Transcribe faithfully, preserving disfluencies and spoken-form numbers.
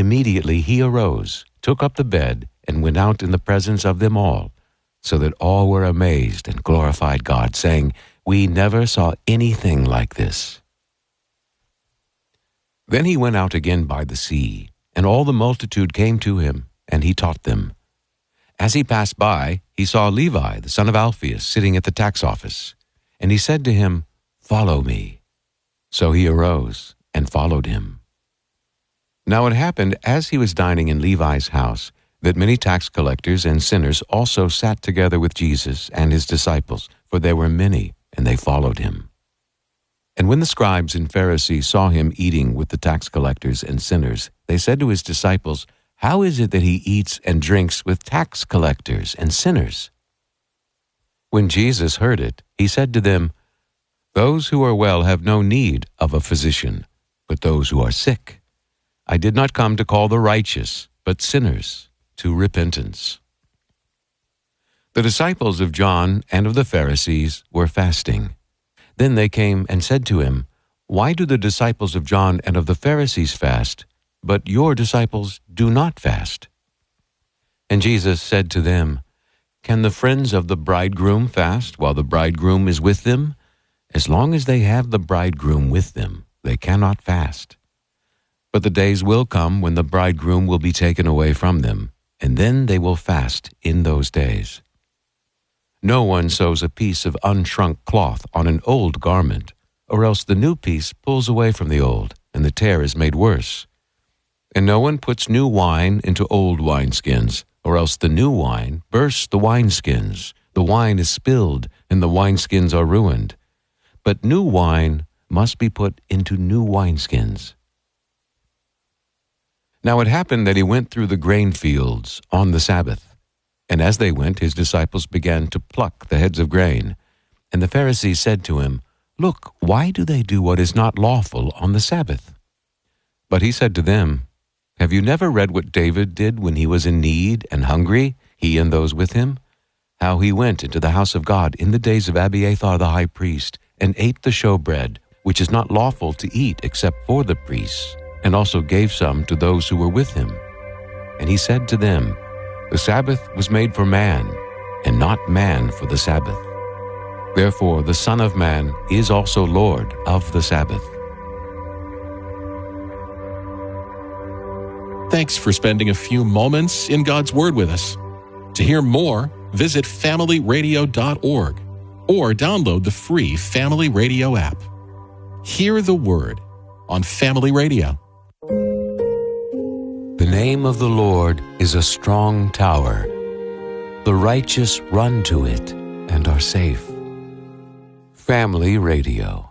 Immediately he arose, took up the bed, and went out in the presence of them all, so that all were amazed and glorified God, saying, "We never saw anything like this." Then he went out again by the sea, and all the multitude came to him, and he taught them. As he passed by, he saw Levi, the son of Alphaeus, sitting at the tax office, and he said to him, "Follow me." So he arose and followed him. Now it happened, as he was dining in Levi's house, that many tax collectors and sinners also sat together with Jesus and his disciples, for there were many, and they followed him. And when the scribes and Pharisees saw him eating with the tax collectors and sinners, they said to his disciples, "How is it that he eats and drinks with tax collectors and sinners?" When Jesus heard it, he said to them, "Those who are well have no need of a physician, but those who are sick. I did not come to call the righteous, but sinners to repentance." The disciples of John and of the Pharisees were fasting. Then they came and said to him, "Why do the disciples of John and of the Pharisees fast, but your disciples do not fast?" And Jesus said to them, "Can the friends of the bridegroom fast while the bridegroom is with them? As long as they have the bridegroom with them, they cannot fast. But the days will come when the bridegroom will be taken away from them, and then they will fast in those days. No one sews a piece of unshrunk cloth on an old garment, or else the new piece pulls away from the old, and the tear is made worse. And no one puts new wine into old wineskins, or else the new wine bursts the wineskins. The wine is spilled, and the wineskins are ruined. But new wine must be put into new wineskins." Now it happened that he went through the grain fields on the Sabbath. And as they went, his disciples began to pluck the heads of grain. And the Pharisees said to him, "Look, why do they do what is not lawful on the Sabbath?" But he said to them, "Have you never read what David did when he was in need and hungry, he and those with him? How he went into the house of God in the days of Abiathar the high priest, and ate the showbread, which is not lawful to eat except for the priests, and also gave some to those who were with him. And he said to them, The Sabbath was made for man, and not man for the Sabbath. Therefore the Son of Man is also Lord of the Sabbath." Thanks for spending a few moments in God's Word with us. To hear more, visit family radio dot org or download the free Family Radio app. Hear the Word on Family Radio. The name of the Lord is a strong tower. The righteous run to it and are safe. Family Radio.